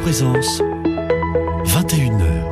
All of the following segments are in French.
Présence, 21h.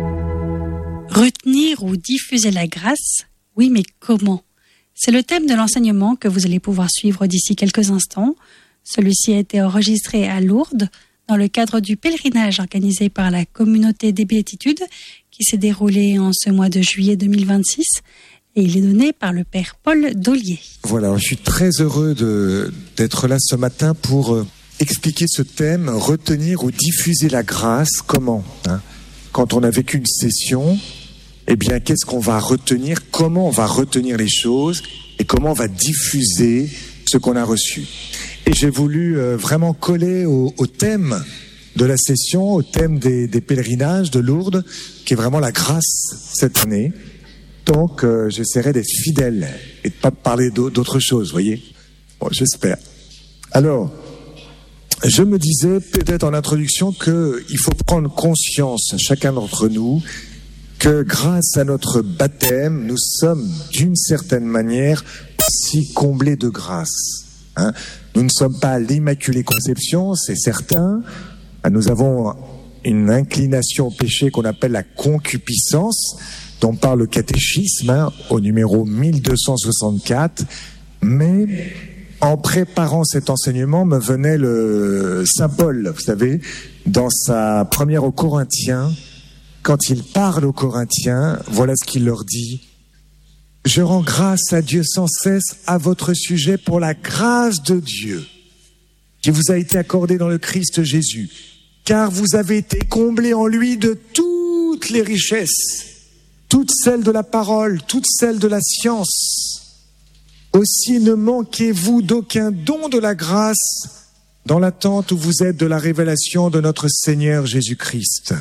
Retenir ou diffuser la grâce? Oui, mais comment? C'est le thème de l'enseignement que vous allez pouvoir suivre d'ici quelques instants. Celui-ci a été enregistré à Lourdes dans le cadre du pèlerinage organisé par la communauté des Béatitudes qui s'est déroulé en ce mois de juillet 2026 et il est donné par le Père Paul Dollier. Voilà, je suis très heureux d'être là ce matin pour expliquer ce thème, retenir ou diffuser la grâce. Comment Quand on a vécu une session, eh bien, qu'est-ce qu'on va retenir? Comment on va retenir les choses? Et comment on va diffuser ce qu'on a reçu? Et j'ai voulu vraiment coller au thème de la session, au thème des pèlerinages de Lourdes, qui est vraiment la grâce cette année. Donc, j'essaierai d'être fidèle et de pas parler d'autre chose, voyez. Bon, j'espère. Alors, je me disais peut-être en introduction qu'il faut prendre conscience, chacun d'entre nous, que grâce à notre baptême, nous sommes d'une certaine manière si comblés de grâce. Nous ne sommes pas à l'Immaculée Conception, c'est certain. Nous avons une inclination au péché qu'on appelle la concupiscence, dont parle le catéchisme au numéro 1264. Mais en préparant cet enseignement, me venait le Saint Paul, vous savez, dans sa première aux Corinthiens, quand il parle aux Corinthiens, voilà ce qu'il leur dit. « Je rends grâce à Dieu sans cesse à votre sujet pour la grâce de Dieu qui vous a été accordée dans le Christ Jésus, car vous avez été comblés en lui de toutes les richesses, toutes celles de la parole, toutes celles de la science. Aussi ne manquez-vous d'aucun don de la grâce dans l'attente où vous êtes de la révélation de notre Seigneur Jésus-Christ.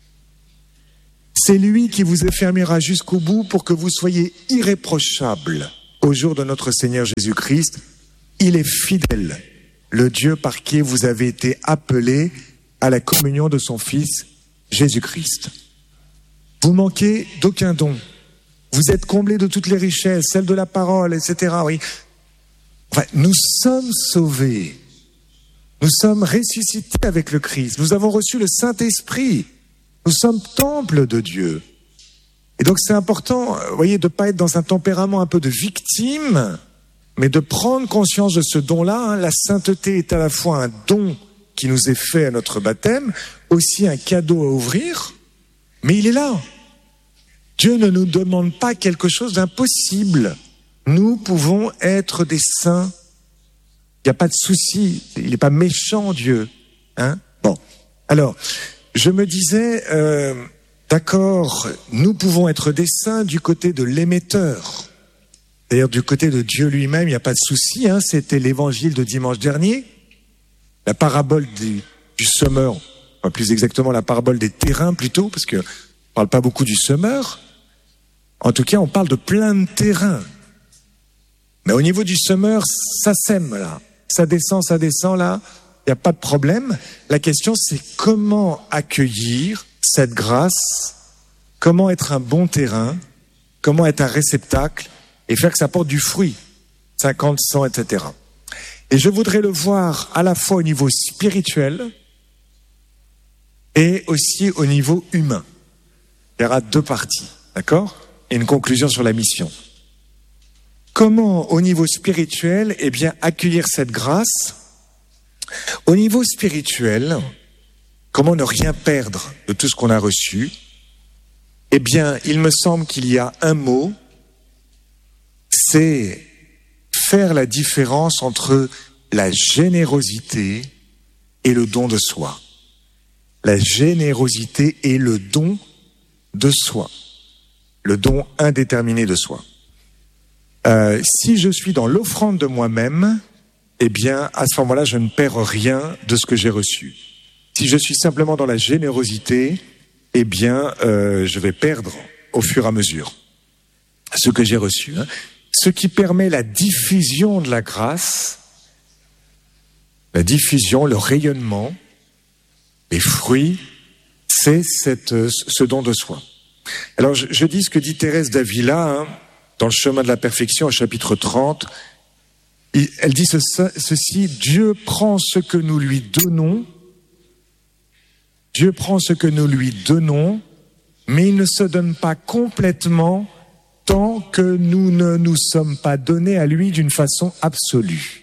C'est lui qui vous affermira jusqu'au bout pour que vous soyez irréprochables au jour de notre Seigneur Jésus-Christ. Il est fidèle, le Dieu par qui vous avez été appelés à la communion de son Fils Jésus-Christ. Vous manquez d'aucun don. Vous êtes comblés de toutes les richesses, celles de la parole, etc. Oui. Enfin, nous sommes sauvés. Nous sommes ressuscités avec le Christ. Nous avons reçu le Saint-Esprit. Nous sommes temple de Dieu. Et donc c'est important, vous voyez, de ne pas être dans un tempérament un peu de victime, mais de prendre conscience de ce don-là. La sainteté est à la fois un don qui nous est fait à notre baptême, aussi un cadeau à ouvrir, mais il est là. Dieu ne nous demande pas quelque chose d'impossible. Nous pouvons être des saints. Il n'y a pas de souci. Il n'est pas méchant, Dieu. Bon. Alors, je me disais, d'accord, nous pouvons être des saints du côté de l'émetteur. D'ailleurs, du côté de Dieu lui-même, il n'y a pas de souci. C'était l'évangile de dimanche dernier. La parabole du semeur, enfin plus exactement la parabole des terrains plutôt, parce qu'on ne parle pas beaucoup du semeur. En tout cas, on parle de plein de terrains. Mais au niveau du semeur, ça sème là. Ça descend là. Il n'y a pas de problème. La question, c'est comment accueillir cette grâce, comment être un bon terrain, comment être un réceptacle et faire que ça porte du fruit, 50, 100, etc. Et je voudrais le voir à la fois au niveau spirituel et aussi au niveau humain. Il y aura deux parties, d'accord? Et une conclusion sur la mission. Comment, au niveau spirituel, accueillir cette grâce? Au niveau spirituel, comment ne rien perdre de tout ce qu'on a reçu? Il me semble qu'il y a un mot, c'est faire la différence entre la générosité et le don de soi. La générosité et le don de soi. Le don indéterminé de soi. Si je suis dans l'offrande de moi-même, à ce moment-là, je ne perds rien de ce que j'ai reçu. Si je suis simplement dans la générosité, je vais perdre au fur et à mesure ce que j'ai reçu. Ce qui permet la diffusion de la grâce, la diffusion, le rayonnement, les fruits, c'est ce don de soi. Alors, je dis ce que dit Thérèse d'Avila, dans le chemin de la perfection, au chapitre 30, elle dit ceci: Dieu prend ce que nous lui donnons Dieu prend ce que nous lui donnons, mais il ne se donne pas complètement tant que nous ne nous sommes pas donnés à lui d'une façon absolue.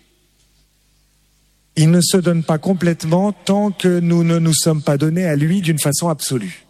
Il ne se donne pas complètement tant que nous ne nous sommes pas donnés à lui d'une façon absolue.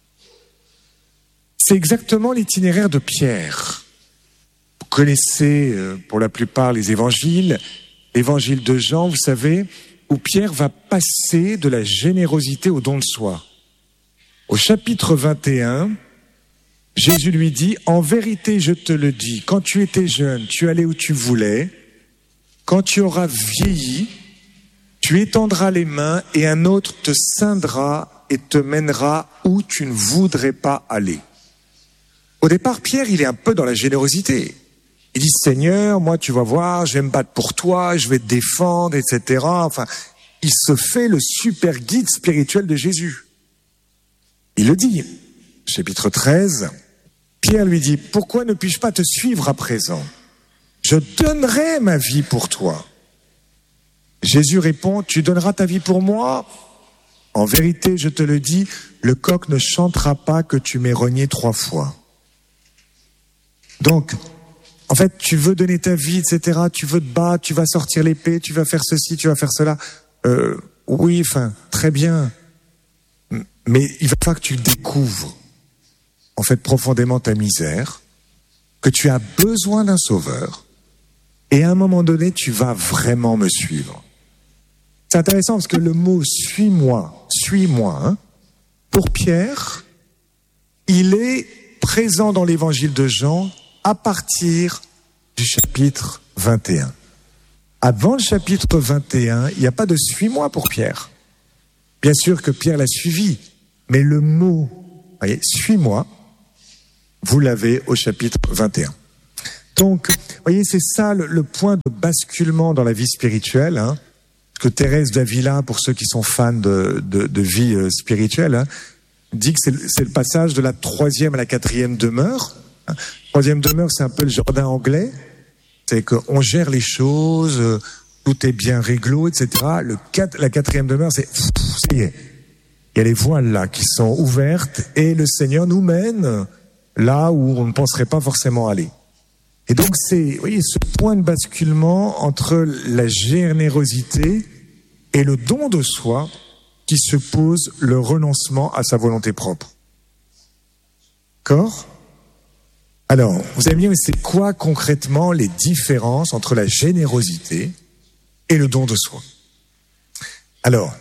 C'est exactement l'itinéraire de Pierre. Vous connaissez pour la plupart les évangiles, l'évangile de Jean, vous savez, où Pierre va passer de la générosité au don de soi. Au chapitre 21, Jésus lui dit, « En vérité, je te le dis, quand tu étais jeune, tu allais où tu voulais. Quand tu auras vieilli, tu étendras les mains et un autre te ceindra et te mènera où tu ne voudrais pas aller. » Au départ, Pierre, il est un peu dans la générosité. Il dit, « Seigneur, moi, tu vas voir, je vais me battre pour toi, je vais te défendre, etc. » Enfin, il se fait le super guide spirituel de Jésus. Il le dit, chapitre 13, Pierre lui dit, « Pourquoi ne puis-je pas te suivre à présent? Je donnerai ma vie pour toi. » Jésus répond, « Tu donneras ta vie pour moi? En vérité, je te le dis, le coq ne chantera pas que tu m'aies renié 3 fois. » Donc, en fait, tu veux donner ta vie, etc., tu veux te battre, tu vas sortir l'épée, tu vas faire ceci, tu vas faire cela. Oui, enfin, très bien. Mais il va falloir que tu découvres, en fait, profondément ta misère, que tu as besoin d'un sauveur, et à un moment donné, tu vas vraiment me suivre. C'est intéressant parce que le mot « suis-moi », hein, pour Pierre, il est présent dans l'évangile de Jean à partir du chapitre 21. Avant le chapitre 21, il n'y a pas de « suis-moi » pour Pierre. Bien sûr que Pierre l'a suivi, mais le mot voyez, « suis-moi », vous l'avez au chapitre 21. Donc, vous voyez, c'est ça le point de basculement dans la vie spirituelle, hein, que Thérèse d'Avila, pour ceux qui sont fans de vie spirituelle, hein, dit que c'est le passage de la 3e à la 4e demeure. 3e demeure, c'est un peu le jardin anglais. C'est qu'on gère les choses, tout est bien réglo, etc. La 4e demeure, c'est ça y est. Il y a les voiles là qui sont ouvertes et le Seigneur nous mène là où on ne penserait pas forcément aller. Et donc c'est, vous voyez, ce point de basculement entre la générosité et le don de soi qui se pose le renoncement à sa volonté propre. D'accord ? Alors, vous allez me dire, mais c'est quoi concrètement les différences entre la générosité et le don de soi? Alors,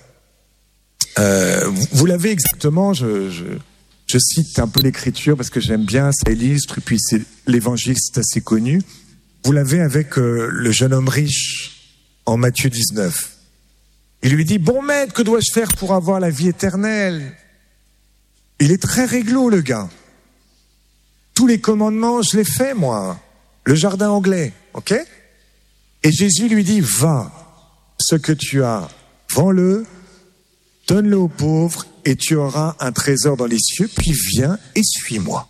vous l'avez exactement, je cite un peu l'écriture parce que j'aime bien, ça illustre, et puis l'évangile, c'est assez connu. Vous l'avez avec le jeune homme riche en Matthieu 19. Il lui dit, « Bon maître, que dois-je faire pour avoir la vie éternelle ?» Il est très réglo, le gars. Tous les commandements, je les fais, moi. Le jardin anglais, ok? Et Jésus lui dit, va, ce que tu as, vends-le, donne-le aux pauvres, et tu auras un trésor dans les cieux, puis viens et suis-moi.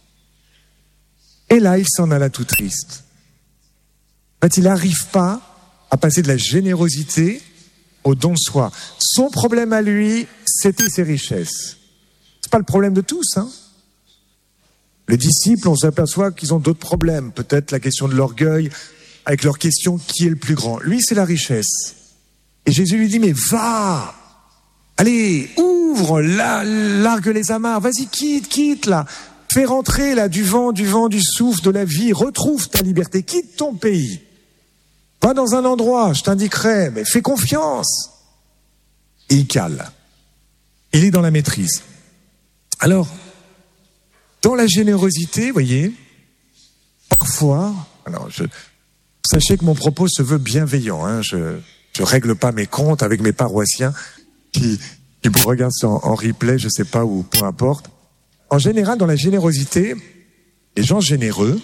Et là, il s'en alla tout triste. En fait, il n'arrive pas à passer de la générosité au don de soi. Son problème à lui, c'était ses richesses. C'est pas le problème de tous, hein. Les disciples, on s'aperçoit qu'ils ont d'autres problèmes. Peut-être la question de l'orgueil, avec leur question, qui est le plus grand? Lui, c'est la richesse. Et Jésus lui dit, mais va! Allez, ouvre, largue les amarres, vas-y, quitte, là. Fais rentrer, là, du vent, du souffle, de la vie. Retrouve ta liberté, quitte ton pays. Va dans un endroit, je t'indiquerai, mais fais confiance. Et il cale. Il est dans la maîtrise. Alors, dans la générosité, vous voyez, parfois, alors sachez que mon propos se veut bienveillant, hein, je règle pas mes comptes avec mes paroissiens qui vous regardent en replay, je sais pas où, peu importe. En général, dans la générosité, les gens généreux,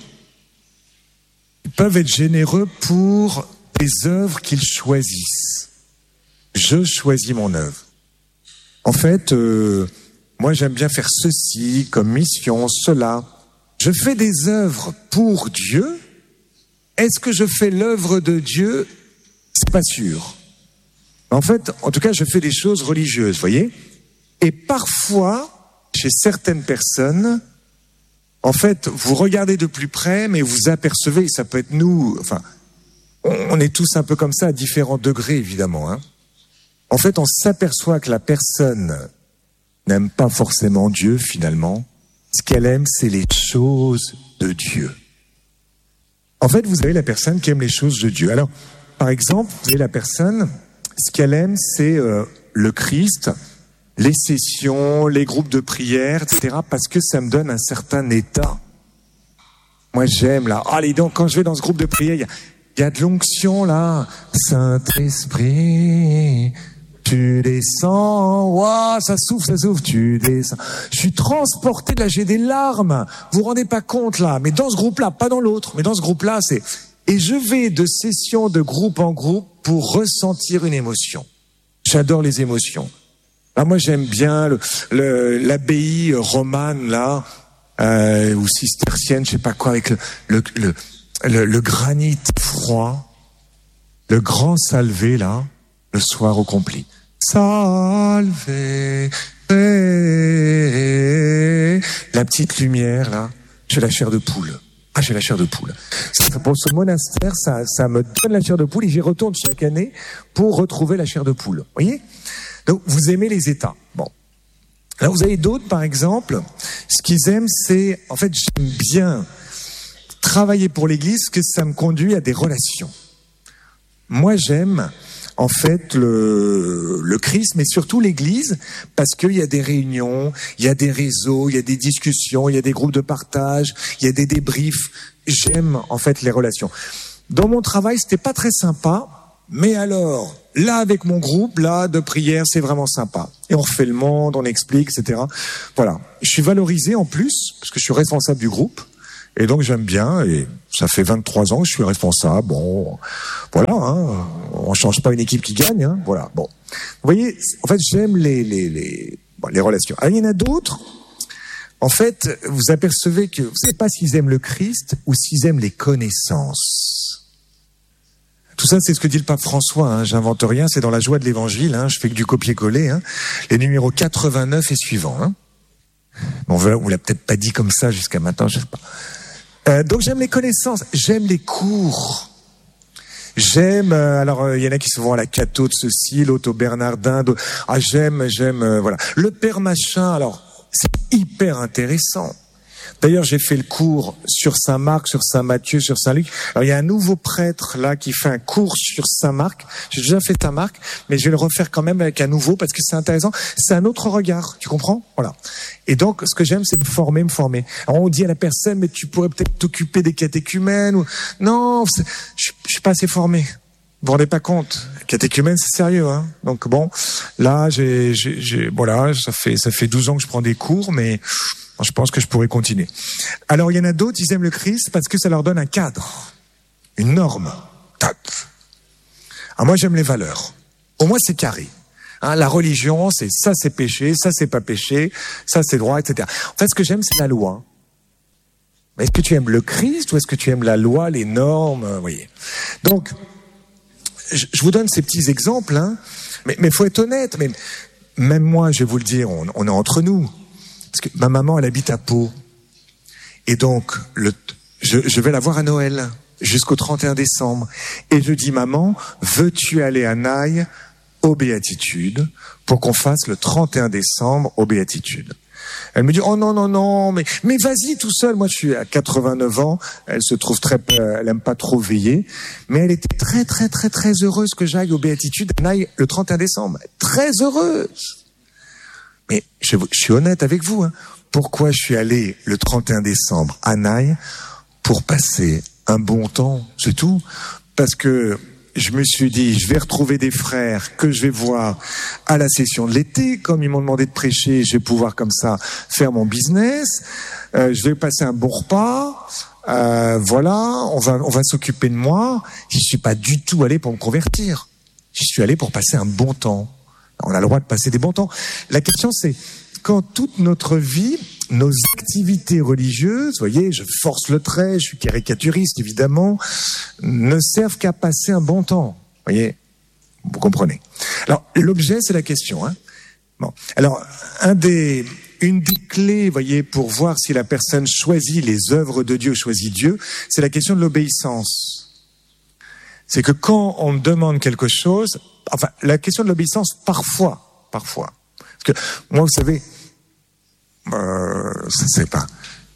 ils peuvent être généreux pour des œuvres qu'ils choisissent. Je choisis mon œuvre. En fait, moi, j'aime bien faire ceci comme mission, cela. Je fais des œuvres pour Dieu. Est-ce que je fais l'œuvre de Dieu? C'est pas sûr. En fait, en tout cas, je fais des choses religieuses, voyez. Et parfois, chez certaines personnes, en fait, vous regardez de plus près, mais vous apercevez, ça peut être nous, enfin, on est tous un peu comme ça à différents degrés, évidemment, hein. En fait, on s'aperçoit que la personne n'aime pas forcément Dieu, finalement. Ce qu'elle aime, c'est les choses de Dieu. En fait, vous avez la personne qui aime les choses de Dieu. Alors, par exemple, vous avez la personne, ce qu'elle aime, c'est le Christ, les sessions, les groupes de prière, etc., parce que ça me donne un certain état. Moi, j'aime, là. Allez, donc, quand je vais dans ce groupe de prière, il y a de l'onction, là. Saint-Esprit, tu descends, waouh, ça souffle, tu descends. Je suis transporté, là, j'ai des larmes. Vous vous rendez pas compte, là. Mais dans ce groupe-là, pas dans l'autre, mais dans ce groupe-là, c'est... Et je vais de session de groupe en groupe pour ressentir une émotion. J'adore les émotions. Alors moi, j'aime bien l'abbaye romane, là, ou cistercienne, je sais pas quoi, avec le granit froid, le grand salvé, là, le soir au complet. Salvé, la petite lumière, là, j'ai la chair de poule. Ah, j'ai la chair de poule. Pour ce monastère, ça me donne la chair de poule et j'y retourne chaque année pour retrouver la chair de poule. Vous voyez? Donc, vous aimez les états. Bon. Là, vous avez d'autres, par exemple, ce qu'ils aiment, c'est, en fait, j'aime bien travailler pour l'Église parce que ça me conduit à des relations. Moi, j'aime, en fait, le Christ, mais surtout l'Église, parce qu'il y a des réunions, il y a des réseaux, il y a des discussions, il y a des groupes de partage, il y a des débriefs. J'aime, en fait, les relations. Dans mon travail, c'était pas très sympa, mais alors, là, avec mon groupe, là, de prière, c'est vraiment sympa. Et on refait le monde, on explique, etc. Voilà. Je suis valorisé en plus, parce que je suis responsable du groupe. Et donc, j'aime bien, et ça fait 23 ans que je suis responsable. Bon, voilà, hein. On change pas une équipe qui gagne, hein. Voilà, bon. Vous voyez, en fait, j'aime les relations. Alors, il y en a d'autres. En fait, vous apercevez que, vous savez pas s'ils aiment le Christ ou s'ils aiment les connaissances. Tout ça, c'est ce que dit le pape François, hein. J'invente rien, c'est dans la joie de l'évangile, hein. Je fais que du copier-coller, hein. Les numéros 89 et suivants, hein. Bon, on l'a peut-être pas dit comme ça jusqu'à maintenant, je sais pas. Donc j'aime les connaissances, j'aime les cours. J'aime, alors il y en a qui se vont à la Cato de ceci, l'autre au Bernardin, j'aime, voilà. Le Père Machin, alors c'est hyper intéressant. D'ailleurs, j'ai fait le cours sur Saint-Marc, sur Saint-Matthieu, sur Saint-Luc. Alors, il y a un nouveau prêtre, là, qui fait un cours sur Saint-Marc. J'ai déjà fait Saint-Marc, mais je vais le refaire quand même avec un nouveau parce que c'est intéressant. C'est un autre regard. Tu comprends? Voilà. Et donc, ce que j'aime, c'est me former. Alors, on dit à la personne, mais tu pourrais peut-être t'occuper des catéchumènes ou... Non, je suis pas assez formé. Vous vous rendez pas compte? Catéchumène, c'est sérieux, hein. Donc bon, là, voilà, ça fait 12 ans que je prends des cours, mais je pense que je pourrais continuer. Alors, il y en a d'autres, ils aiment le Christ parce que ça leur donne un cadre, une norme. Tac. Alors moi, j'aime les valeurs. Au moins, c'est carré. Hein, la religion, c'est ça, c'est péché, ça, c'est pas péché, ça, c'est droit, etc. En fait, ce que j'aime, c'est la loi. Mais est-ce que tu aimes le Christ ou est-ce que tu aimes la loi, les normes, vous voyez? Donc, je vous donne ces petits exemples, hein, mais faut être honnête. Mais même moi, je vais vous le dire, on est entre nous. Parce que ma maman, elle habite à Pau. Et donc, je vais la voir à Noël, jusqu'au 31 décembre. Et je dis, maman, veux-tu aller à Naï aux Béatitudes pour qu'on fasse le 31 décembre aux Béatitudes? Elle me dit, oh non, mais vas-y tout seul. Moi, je suis à 89 ans. Elle se trouve elle aime pas trop veiller. Mais elle était très, très, très, très heureuse que j'aille aux Béatitudes à Naï le 31 décembre. Très heureuse. Mais je suis honnête avec vous, hein. Pourquoi je suis allé le 31 décembre à Naï? Pour passer un bon temps, c'est tout. Parce que je me suis dit, je vais retrouver des frères que je vais voir à la session de l'été. Comme ils m'ont demandé de prêcher, je vais pouvoir comme ça faire mon business. Je vais passer un bon repas. Voilà, on va s'occuper de moi. Je suis pas du tout allé pour me convertir. Je suis allé pour passer un bon temps. On a le droit de passer des bons temps. La question, c'est quand toute notre vie, nos activités religieuses, vous voyez, je force le trait, je suis caricaturiste évidemment, ne servent qu'à passer un bon temps. Vous voyez, vous comprenez. Alors, l'objet, c'est la question, hein. Bon. Alors, une des clés, voyez, pour voir si la personne choisit les œuvres de Dieu, choisit Dieu, c'est la question de l'obéissance. C'est que quand on demande quelque chose, enfin, la question de l'obéissance, parfois. Parce que, moi, vous savez, je sais pas.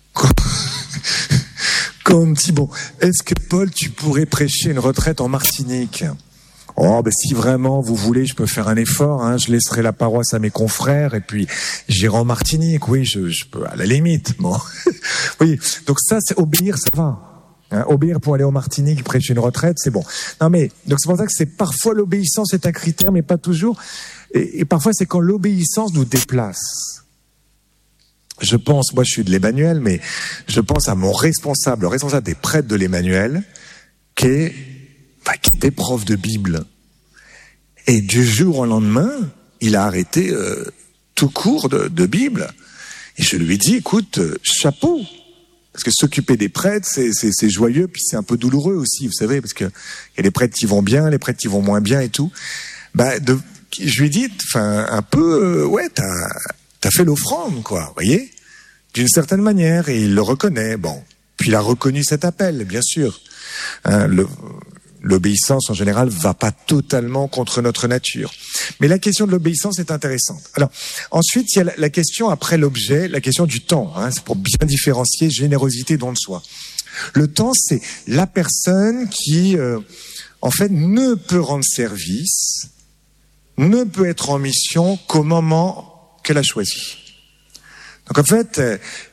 Quand on me dit, bon, est-ce que Paul, tu pourrais prêcher une retraite en Martinique? Oh, ben si vraiment vous voulez, je peux faire un effort, hein, je laisserai la paroisse à mes confrères et puis j'irai en Martinique, oui, je peux, à la limite, bon. Oui, donc ça, c'est obéir, ça va. Hein, obéir pour aller en Martinique, prêcher une retraite, c'est bon. Non mais, donc c'est pour ça que c'est parfois l'obéissance est un critère, mais pas toujours. Et parfois c'est quand l'obéissance nous déplace. Je pense, moi je suis de l'Emmanuel, mais je pense à mon responsable, le responsable des prêtres de l'Emmanuel, qui était prof de Bible. Et du jour au lendemain, il a arrêté tout cours de Bible. Et je lui ai dit, écoute, chapeau. Parce que s'occuper des prêtres, c'est joyeux, puis c'est un peu douloureux aussi, vous savez, parce que il y a les prêtres qui vont bien, les prêtres qui vont moins bien et tout. Je lui ai dit, un peu, ouais, t'as fait l'offrande, quoi, vous voyez, d'une certaine manière, et il le reconnaît. Bon, puis il a reconnu cet appel, bien sûr. Hein, l'obéissance, en général, va pas totalement contre notre nature. Mais la question de l'obéissance est intéressante. Alors, ensuite, il y a la question après l'objet, la question du temps. Hein, c'est pour bien différencier générosité, don de soi. Le temps, c'est la personne qui, en fait, ne peut rendre service, ne peut être en mission qu'au moment qu'elle a choisi. Donc, en fait,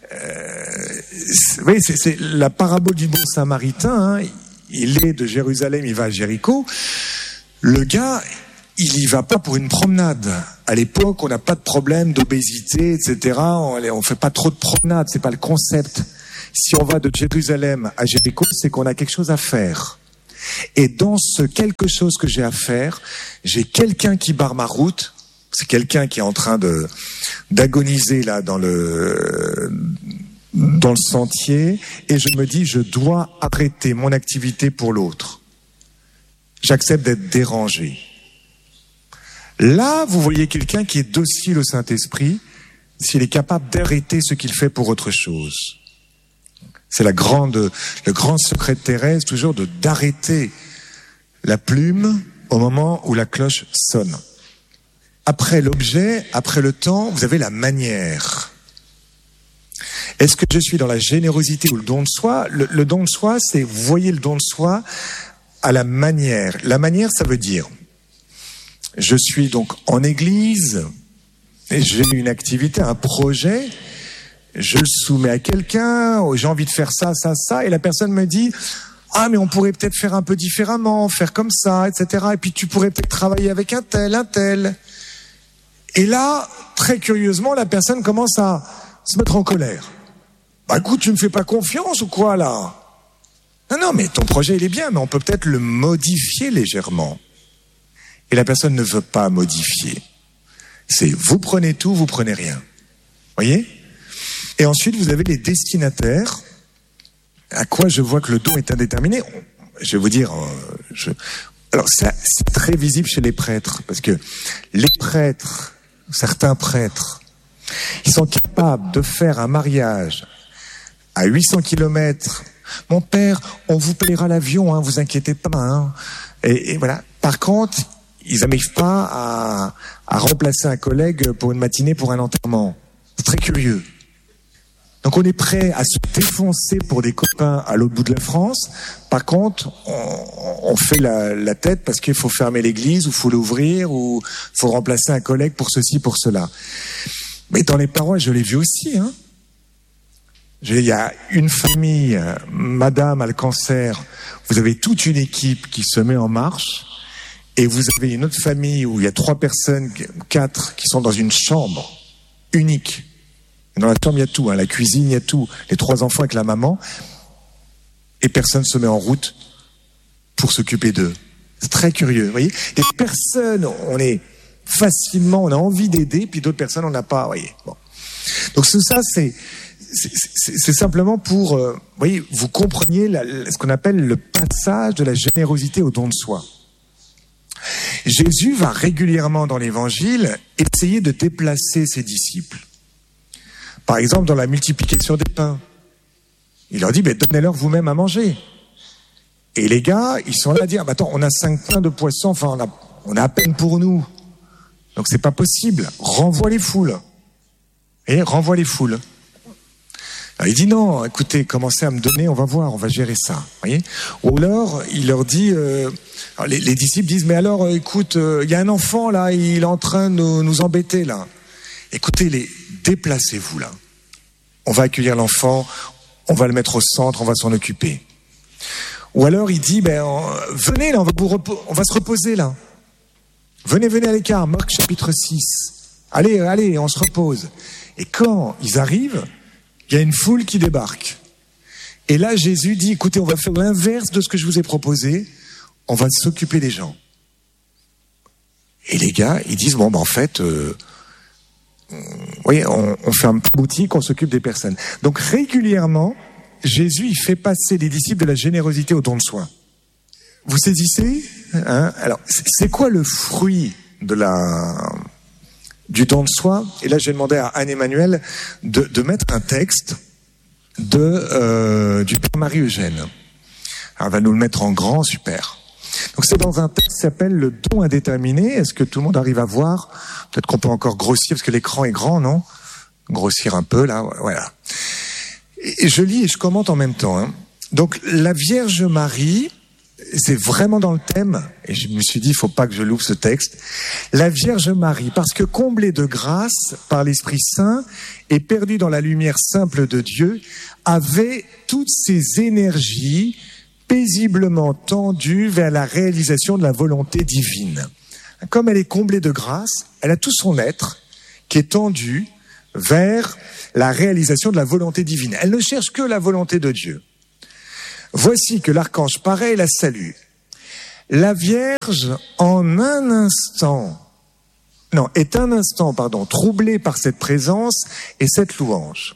oui, c'est la parabole du bon samaritain, hein. Il est de Jérusalem, il va à Jéricho. Le gars, il y va pas pour une promenade. À l'époque, on n'a pas de problème d'obésité, etc. On fait pas trop de promenades, c'est pas le concept. Si on va de Jérusalem à Jéricho, c'est qu'on a quelque chose à faire. Et dans ce quelque chose que j'ai à faire, j'ai quelqu'un qui barre ma route. C'est quelqu'un qui est en train d'agoniser là dans le sentier, et je me dis, je dois arrêter mon activité pour l'autre. J'accepte d'être dérangé. Là, vous voyez quelqu'un qui est docile au Saint-Esprit, s'il est capable d'arrêter ce qu'il fait pour autre chose. C'est le grand secret de Thérèse, toujours d'arrêter la plume au moment où la cloche sonne. Après l'objet, après le temps, vous avez la manière. Est-ce que je suis dans la générosité ou le don de soi? Le don de soi, c'est, vous voyez le don de soi à la manière. La manière, ça veut dire, je suis donc en église, et j'ai une activité, un projet, je le soumets à quelqu'un, j'ai envie de faire ça, et la personne me dit, ah, mais on pourrait peut-être faire un peu différemment, faire comme ça, etc. Et puis tu pourrais peut-être travailler avec un tel. Et là, très curieusement, la personne commence à se mettre en colère. Bah écoute, tu me fais pas confiance ou quoi là? Non, mais ton projet il est bien, mais on peut peut-être le modifier légèrement. Et la personne ne veut pas modifier. C'est vous prenez tout, vous prenez rien. Voyez? Et ensuite, vous avez les destinataires. À quoi je vois que le don est indéterminé? Je vais vous dire, alors c'est très visible chez les prêtres, parce que les prêtres, certains prêtres, ils sont capables de faire un mariage à 800 kilomètres. Mon père, on vous payera l'avion, hein, vous inquiétez pas. Hein. Et voilà. Par contre, ils n'arrivent pas à remplacer un collègue pour une matinée pour un enterrement. C'est très curieux. Donc on est prêt à se défoncer pour des copains à l'autre bout de la France. Par contre, on fait la tête parce qu'il faut fermer l'église, ou faut l'ouvrir, ou faut remplacer un collègue pour ceci, pour cela. Mais dans les paroisses, je l'ai vu aussi. Hein. Il y a une famille, madame a le cancer, vous avez toute une équipe qui se met en marche, et vous avez une autre famille où il y a 3 personnes, 4 qui sont dans une chambre unique. Dans la chambre, il y a tout, hein, la cuisine, il y a tout, les 3 enfants avec la maman, et personne se met en route pour s'occuper d'eux. C'est très curieux, vous voyez. Les personnes, on a envie d'aider, puis d'autres personnes, on n'a pas, vous voyez. Bon. Donc ça, c'est simplement pour, vous voyez, vous compreniez ce qu'on appelle le passage de la générosité au don de soi. Jésus va régulièrement dans l'évangile essayer de déplacer ses disciples. Par exemple, dans la multiplication des pains. Il leur dit, donnez-leur vous-même à manger. Et les gars, ils sont là à dire, attends, on a 5 pains de poissons, enfin, on a à peine pour nous. Donc c'est pas possible. Renvoie les foules. Et renvoie les foules. Alors, il dit non, écoutez, commencez à me donner, on va voir, on va gérer ça. Voyez. Ou alors, il leur dit, les disciples disent, mais alors, écoute, il y a un enfant là, il est en train de nous embêter là. Écoutez, déplacez-vous là. On va accueillir l'enfant, on va le mettre au centre, on va s'en occuper. Ou alors il dit, venez là, on va se reposer là. Venez à l'écart, Marc chapitre 6. Allez, on se repose. Et quand ils arrivent, il y a une foule qui débarque. Et là, Jésus dit, écoutez, on va faire l'inverse de ce que je vous ai proposé. On va s'occuper des gens. Et les gars, ils disent, en fait, voyez, on fait un boutique, on s'occupe des personnes. Donc régulièrement, Jésus, il fait passer les disciples de la générosité au don de soi. Vous saisissez, hein? Alors, c'est quoi le fruit du don de soi? Et là, j'ai demandé à Anne-Emmanuel de mettre un texte du Père Marie-Eugène. Alors, elle va nous le mettre en grand, super. Donc, c'est dans un texte qui s'appelle le don indéterminé. Est-ce que tout le monde arrive à voir? Peut-être qu'on peut encore grossir, parce que l'écran est grand, non? Grossir un peu, là, voilà. Et je lis et je commente en même temps. Hein. Donc, la Vierge Marie, c'est vraiment dans le thème, et je me suis dit, il faut pas que je loupe ce texte. La Vierge Marie, parce que comblée de grâce par l'Esprit Saint et perdue dans la lumière simple de Dieu, avait toutes ses énergies paisiblement tendues vers la réalisation de la volonté divine. Comme elle est comblée de grâce, elle a tout son être qui est tendu vers la réalisation de la volonté divine. Elle ne cherche que la volonté de Dieu. Voici que l'archange paraît et la salue. La Vierge, est un instant, troublée par cette présence et cette louange.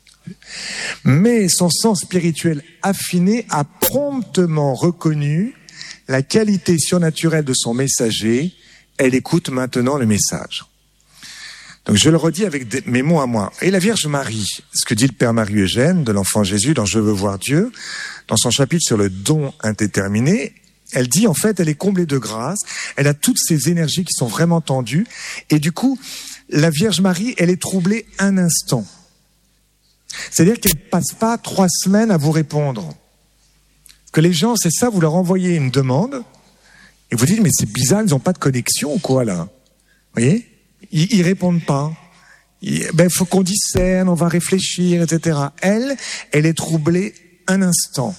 Mais son sens spirituel affiné a promptement reconnu la qualité surnaturelle de son messager. Elle écoute maintenant le message. Donc je le redis avec mes mots à moi. Et la Vierge Marie, ce que dit le Père Marie-Eugène de l'Enfant Jésus dans Je veux voir Dieu, dans son chapitre sur le don indéterminé, elle dit en fait, elle est comblée de grâce, elle a toutes ces énergies qui sont vraiment tendues, et du coup, la Vierge Marie, elle est troublée un instant. C'est-à-dire qu'elle ne passe pas 3 semaines à vous répondre. Parce que les gens, c'est ça, vous leur envoyez une demande, et vous dites, mais c'est bizarre, ils n'ont pas de connexion ou quoi là? Vous voyez? Ils répondent pas. Faut qu'on discerne, on va réfléchir, etc. Elle est troublée un instant.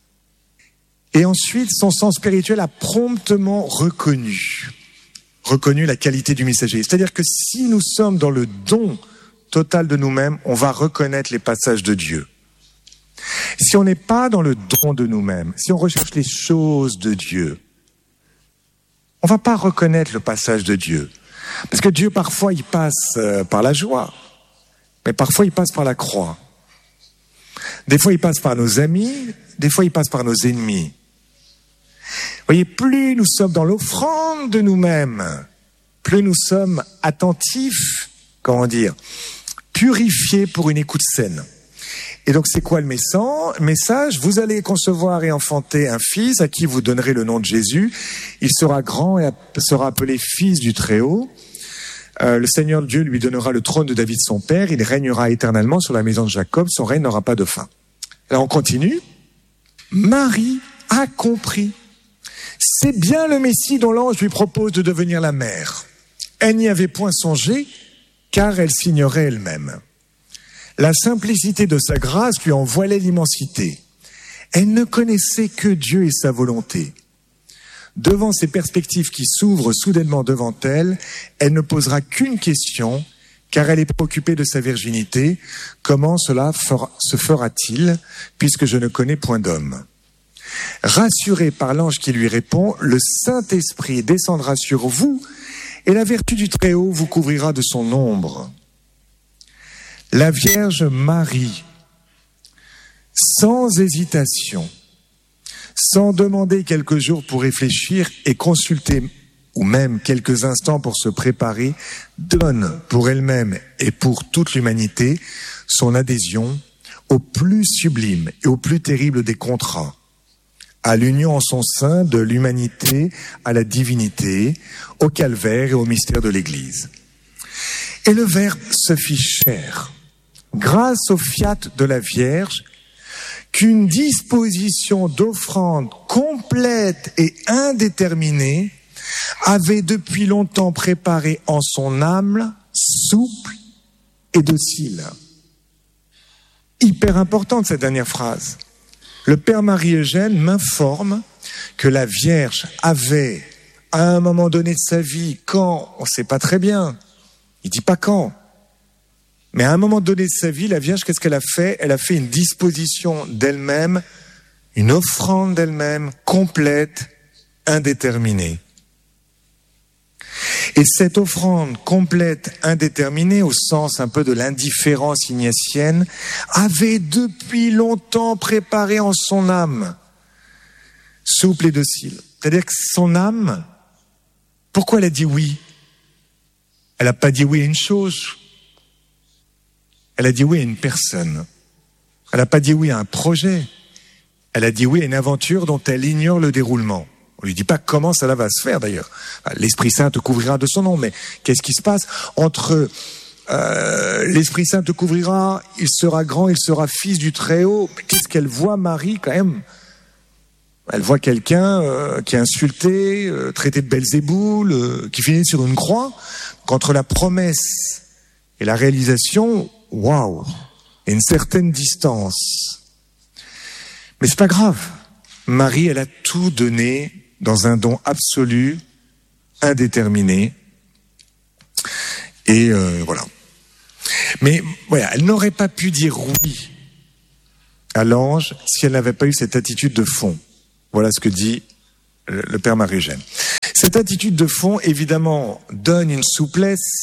Et ensuite, son sens spirituel a promptement reconnu la qualité du messager. C'est-à-dire que si nous sommes dans le don total de nous-mêmes, on va reconnaître les passages de Dieu. Si on n'est pas dans le don de nous-mêmes, si on recherche les choses de Dieu, on va pas reconnaître le passage de Dieu. Parce que Dieu, parfois, il passe par la joie, mais parfois, il passe par la croix. Des fois, il passe par nos amis, des fois, il passe par nos ennemis. Vous voyez, plus nous sommes dans l'offrande de nous-mêmes, plus nous sommes attentifs, purifiés pour une écoute saine. Et donc, c'est quoi le message? Vous allez concevoir et enfanter un fils à qui vous donnerez le nom de Jésus. Il sera grand et sera appelé fils du Très-Haut. Le Seigneur Dieu lui donnera le trône de David son père. Il régnera éternellement sur la maison de Jacob. Son règne n'aura pas de fin. Alors, on continue. Marie a compris. C'est bien le Messie dont l'ange lui propose de devenir la mère. Elle n'y avait point songé, car elle s'ignorait elle-même. La simplicité de sa grâce lui en voilait l'immensité. Elle ne connaissait que Dieu et sa volonté. Devant ces perspectives qui s'ouvrent soudainement devant elle, elle ne posera qu'une question, car elle est préoccupée de sa virginité. Comment cela se fera-t-il, puisque je ne connais point d'homme? Rassurée par l'ange qui lui répond, le Saint-Esprit descendra sur vous, et la vertu du Très-Haut vous couvrira de son ombre. La Vierge Marie, sans hésitation, sans demander quelques jours pour réfléchir et consulter ou même quelques instants pour se préparer, donne pour elle-même et pour toute l'humanité son adhésion au plus sublime et au plus terrible des contrats, à l'union en son sein de l'humanité à la divinité, au calvaire et au mystère de l'Église. Et le Verbe se fit chair, grâce au fiat de la Vierge, qu'une disposition d'offrande complète et indéterminée avait depuis longtemps préparé en son âme souple et docile. Hyper importante cette dernière phrase. Le Père Marie-Eugène m'informe que la Vierge avait, à un moment donné de sa vie, quand, on ne sait pas très bien, il dit pas quand, mais à un moment donné de sa vie, la Vierge, qu'est-ce qu'elle a fait? Elle a fait une disposition d'elle-même, une offrande d'elle-même, complète, indéterminée. Et cette offrande complète, indéterminée, au sens un peu de l'indifférence ignatienne, avait depuis longtemps préparé en son âme, souple et docile. C'est-à-dire que son âme, pourquoi elle a dit oui? Elle n'a pas dit oui à une chose. Elle a dit oui à une personne. Elle n'a pas dit oui à un projet. Elle a dit oui à une aventure dont elle ignore le déroulement. On lui dit pas comment ça va se faire d'ailleurs. L'Esprit Saint te couvrira de son nom, mais qu'est-ce qui se passe entre l'Esprit Saint te couvrira, il sera grand, il sera fils du Très-Haut. Qu'est-ce qu'elle voit, Marie, quand même? Elle voit quelqu'un qui est insulté, traité de Belzéboul, qui finit sur une croix. Qu'entre la promesse et la réalisation, waouh, il y a une certaine distance. Mais c'est pas grave. Marie, elle a tout donné dans un don absolu, indéterminé. Et voilà. Mais voilà, elle n'aurait pas pu dire oui à l'ange si elle n'avait pas eu cette attitude de fond. Voilà ce que dit le Père Marie-Eugène. Cette attitude de fond, évidemment, donne une souplesse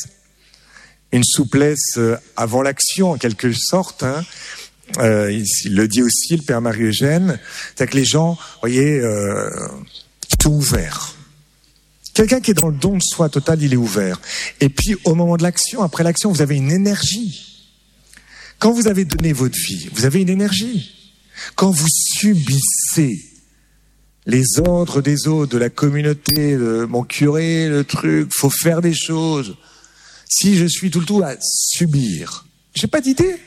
avant l'action, en quelque sorte. Il le dit aussi, le Père Marie-Eugène, c'est que les gens, vous voyez, sont ouverts. Quelqu'un qui est dans le don de soi total, il est ouvert. Et puis, au moment de l'action, après l'action, vous avez une énergie. Quand vous avez donné votre vie, vous avez une énergie. Quand vous subissez les ordres des autres, de la communauté, de mon curé, le truc, faut faire des choses. Si je suis tout le temps à subir, j'ai pas d'idée.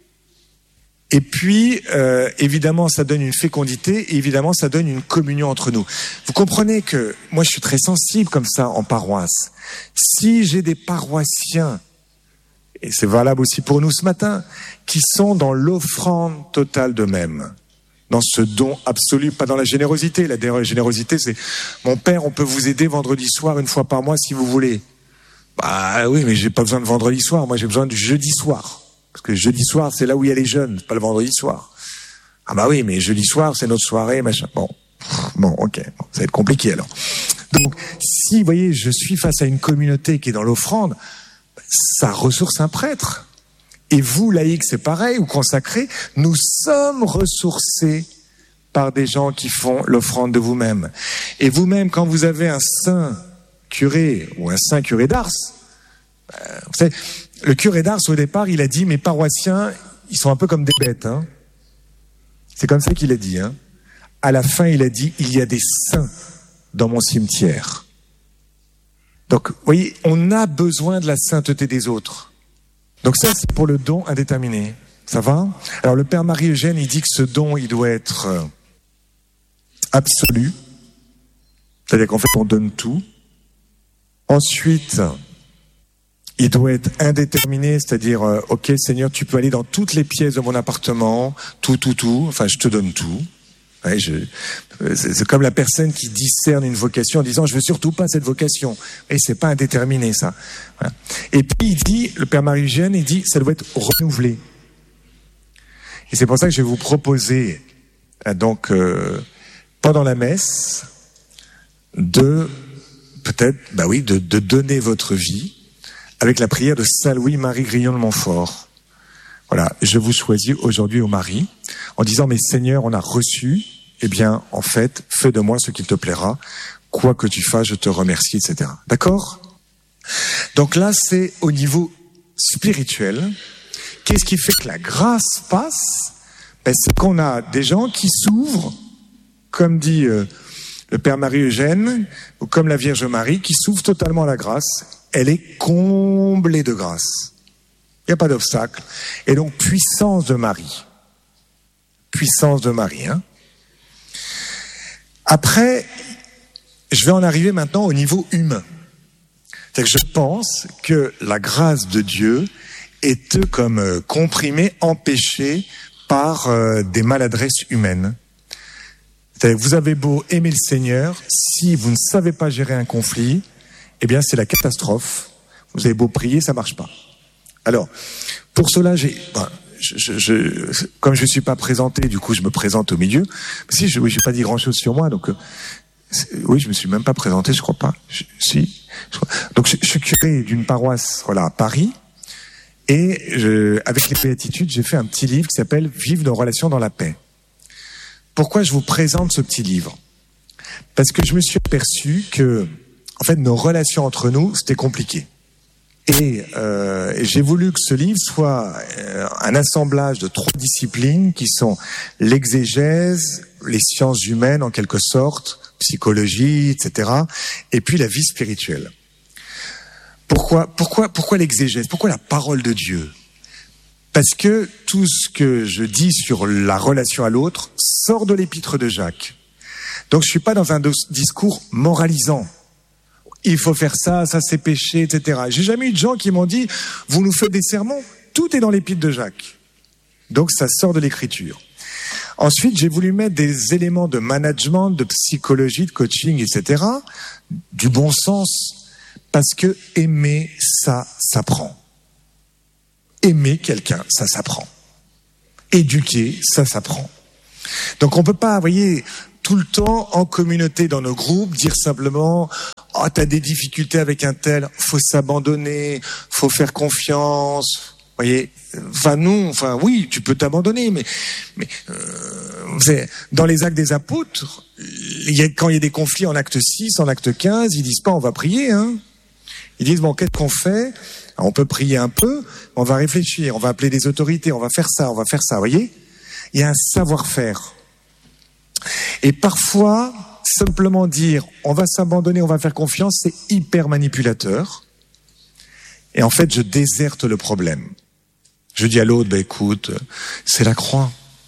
Et puis, évidemment, ça donne une fécondité, et évidemment, ça donne une communion entre nous. Vous comprenez que moi, je suis très sensible comme ça en paroisse. Si j'ai des paroissiens, et c'est valable aussi pour nous ce matin, qui sont dans l'offrande totale d'eux-mêmes, dans ce don absolu, pas dans la générosité. La générosité, c'est « Mon père, on peut vous aider vendredi soir, une fois par mois, si vous voulez. » Bah oui, mais j'ai pas besoin de vendredi soir, moi j'ai besoin du jeudi soir. Parce que jeudi soir, c'est là où il y a les jeunes, c'est pas le vendredi soir. Ah bah oui, mais jeudi soir, c'est notre soirée, machin. Bon, ok, bon, ça va être compliqué alors. Donc, si, vous voyez, je suis face à une communauté qui est dans l'offrande, ça ressource un prêtre. Et vous, laïcs, c'est pareil, ou consacrés, nous sommes ressourcés par des gens qui font l'offrande de vous-même. Et vous-même, quand vous avez un saint curé, ou un saint curé d'Ars, vous savez, le curé d'Ars, au départ, il a dit, mes paroissiens, ils sont un peu comme des bêtes. Hein. C'est comme ça qu'il a dit. Hein. À la fin, il a dit, il y a des saints dans mon cimetière. Donc, vous voyez, on a besoin de la sainteté des autres. Donc ça, c'est pour le don indéterminé. Ça va? Alors, le Père Marie-Eugène, il dit que ce don, il doit être absolu. C'est-à-dire qu'en fait, on donne tout. Ensuite, il doit être indéterminé, c'est-à-dire, ok, Seigneur, tu peux aller dans toutes les pièces de mon appartement, tout, enfin, je te donne tout. Ouais, c'est comme la personne qui discerne une vocation en disant, je veux surtout pas cette vocation. Et c'est pas indéterminé, ça. Voilà. Et puis, il dit, le Père Marie-Eugène, il dit, ça doit être renouvelé. Et c'est pour ça que je vais vous proposer, donc, pendant la messe, de donner votre vie avec la prière de Saint Louis-Marie Grillon de Montfort. Voilà, je vous choisis aujourd'hui au Marie, en disant, mais Seigneur, on a reçu, eh bien, en fait, fais de moi ce qu'il te plaira, quoi que tu fasses, je te remercie, etc. D'accord ? Donc là, c'est au niveau spirituel. Qu'est-ce qui fait que la grâce passe ? C'est qu'on a des gens qui s'ouvrent, comme dit le Père Marie-Eugène, ou comme la Vierge Marie, qui s'ouvre totalement à la grâce. Elle est comblée de grâce. Il n'y a pas d'obstacle. Et donc, puissance de Marie. Puissance de Marie. Hein. Après, je vais en arriver maintenant au niveau humain. C'est-à-dire que je pense que la grâce de Dieu est comme comprimée, empêchée par des maladresses humaines. C'est-à-dire que vous avez beau aimer le Seigneur, si vous ne savez pas gérer un conflit, eh bien c'est la catastrophe. Vous avez beau prier, ça marche pas. Alors, pour cela, comme je ne suis pas présenté, du coup je me présente au milieu. Si, je n'ai pas dit grand-chose sur moi, donc oui, je me suis même pas présenté, je crois pas. Donc je suis curé d'une paroisse, voilà, à Paris. Et avec les béatitudes, j'ai fait un petit livre qui s'appelle « Vivre nos relations dans la paix ». Pourquoi je vous présente ce petit livre ? Parce que je me suis aperçu que, en fait, nos relations entre nous, c'était compliqué. Et j'ai voulu que ce livre soit un assemblage de 3 disciplines qui sont l'exégèse, les sciences humaines en quelque sorte, psychologie, etc. Et puis la vie spirituelle. Pourquoi l'exégèse ? Pourquoi la parole de Dieu ? Parce que tout ce que je dis sur la relation à l'autre sort de l'épître de Jacques. Donc je suis pas dans un discours moralisant. Il faut faire ça, ça c'est péché, etc. J'ai jamais eu de gens qui m'ont dit « Vous nous faites des sermons ?» Tout est dans l'épître de Jacques. Donc ça sort de l'écriture. Ensuite, j'ai voulu mettre des éléments de management, de psychologie, de coaching, etc. Du bon sens. Parce que aimer, ça s'apprend. Aimer quelqu'un, ça s'apprend. Éduquer, ça s'apprend. Donc on peut pas, vous voyez, tout le temps en communauté dans nos groupes dire simplement « Oh, t'as des difficultés avec un tel, faut s'abandonner, faut faire confiance. » Vous voyez, oui, tu peux t'abandonner, mais dans les actes des apôtres, quand il y a des conflits en acte 6, en acte 15, ils disent pas on va prier, hein. Ils disent bon, qu'est-ce qu'on fait ? Alors, on peut prier un peu, on va réfléchir, on va appeler des autorités, on va faire ça, vous voyez ? Il y a un savoir-faire. Et parfois, simplement dire on va s'abandonner, on va faire confiance, c'est hyper manipulateur. Et en fait, je déserte le problème. Je dis à l'autre, écoute, c'est la croix.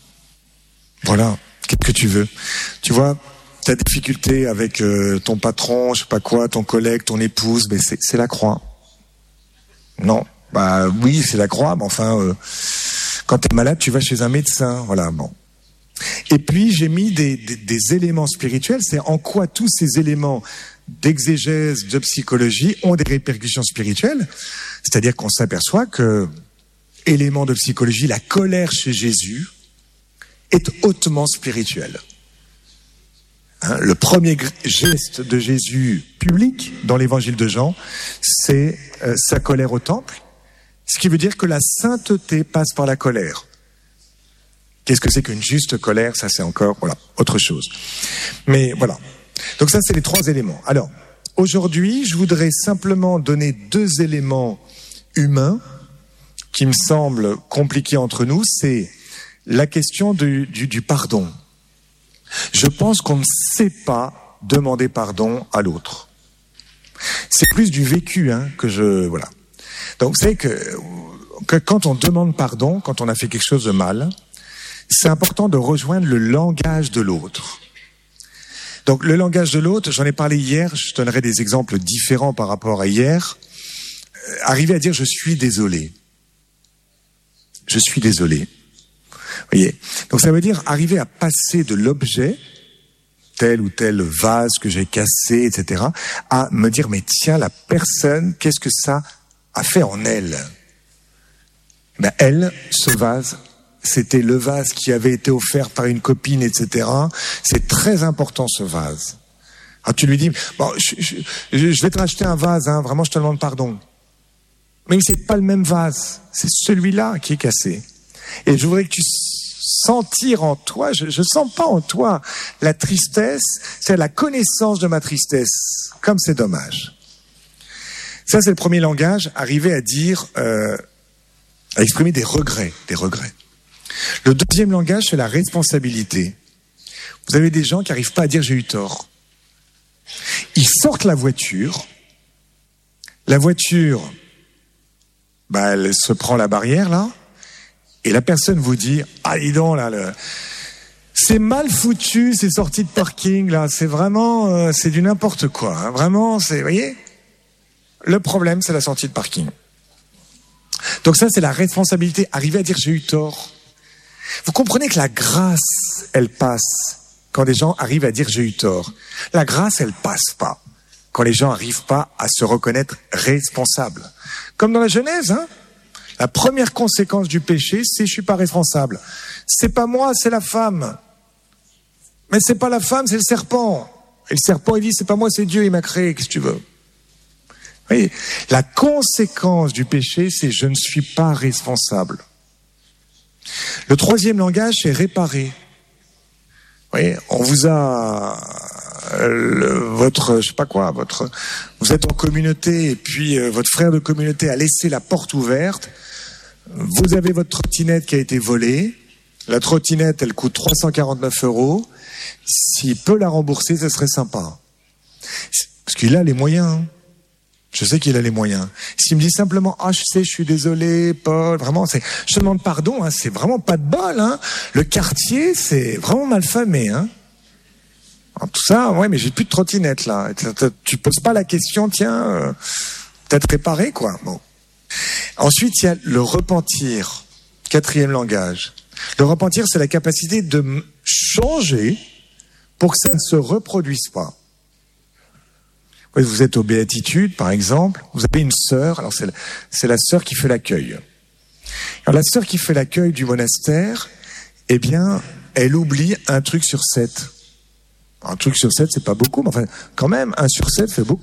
Voilà, qu'est-ce que tu veux ? Tu vois, t'as des difficultés avec ton patron, je sais pas quoi, ton collègue, ton épouse, mais c'est la croix. Non, oui, c'est la croix, mais enfin, quand t'es malade, tu vas chez un médecin, voilà, bon. Et puis, j'ai mis des éléments spirituels, c'est en quoi tous ces éléments d'exégèse, de psychologie ont des répercussions spirituelles. C'est-à-dire qu'on s'aperçoit que, élément de psychologie, la colère chez Jésus est hautement spirituelle. Hein, le premier geste de Jésus public dans l'évangile de Jean, c'est sa colère au temple, ce qui veut dire que la sainteté passe par la colère. Qu'est-ce que c'est qu'une juste colère ? Ça, c'est encore autre chose. Mais voilà. Donc ça, c'est les 3 éléments. Alors, aujourd'hui, je voudrais simplement donner 2 éléments humains qui me semblent compliqués entre nous. C'est la question du pardon. Je pense qu'on ne sait pas demander pardon à l'autre. C'est plus du vécu voilà. Donc vous savez que quand on demande pardon, quand on a fait quelque chose de mal, c'est important de rejoindre le langage de l'autre. Donc le langage de l'autre, j'en ai parlé hier, je donnerai des exemples différents par rapport à hier. Arriver à dire « je suis désolé ». Je suis désolé. Vous voyez ? Donc ça veut dire arriver à passer de l'objet, tel ou tel vase que j'ai cassé, etc., à me dire, mais tiens, la personne, qu'est-ce que ça a fait en elle ? Elle, ce vase, c'était le vase qui avait été offert par une copine, etc. C'est très important, ce vase. Alors tu lui dis, bon, je vais te racheter un vase, vraiment, je te demande pardon. Mais c'est pas le même vase, c'est celui-là qui est cassé. Et je voudrais que tu sentir en toi, je sens pas en toi la tristesse, c'est la connaissance de ma tristesse. Comme c'est dommage. Ça, c'est le premier langage, arriver à dire, à exprimer des regrets. Le deuxième langage, c'est la responsabilité. Vous avez des gens qui n'arrivent pas à dire j'ai eu tort. Ils sortent la voiture, elle se prend la barrière là, et la personne vous dit ah dis donc là, c'est mal foutu ces sorties de parking là, c'est vraiment c'est du n'importe quoi, hein. Vraiment c'est, vous voyez, le problème c'est la sortie de parking. Donc ça c'est la responsabilité, arriver à dire j'ai eu tort. Vous comprenez que la grâce elle passe quand les gens arrivent à dire j'ai eu tort. La grâce elle passe pas quand les gens n'arrivent pas à se reconnaître responsables. Comme dans la Genèse, hein. La première conséquence du péché, c'est je suis pas responsable. C'est pas moi, c'est la femme. Mais c'est pas la femme, c'est le serpent. Et le serpent, il dit, c'est pas moi, c'est Dieu, il m'a créé, qu'est-ce que tu veux? Vous voyez, la conséquence du péché, c'est je ne suis pas responsable. Le troisième langage, c'est réparer. Vous voyez, on vous a vous êtes en communauté et puis votre frère de communauté a laissé la porte ouverte. Vous avez votre trottinette qui a été volée. La trottinette, elle coûte 349 €. S'il peut la rembourser, ce serait sympa. Parce qu'il a les moyens. Hein. Je sais qu'il a les moyens. S'il me dit simplement, je suis désolé, Paul, vraiment, je te demande pardon, hein, c'est vraiment pas de bol, hein. Le quartier, c'est vraiment mal famé, hein. Alors, tout ça, ouais, mais j'ai plus de trottinette, là. Tu poses pas la question, tiens, peut-être réparer, quoi. Bon. Ensuite, il y a le repentir. Quatrième langage. Le repentir, c'est la capacité de changer pour que ça ne se reproduise pas. Vous êtes aux Béatitudes, par exemple, vous avez une sœur, alors c'est la sœur qui fait l'accueil. Alors la sœur qui fait l'accueil du monastère, eh bien, elle oublie 1 truc sur 7. Un truc sur 7, c'est pas beaucoup, mais enfin, quand même, 1 sur 7 fait beaucoup.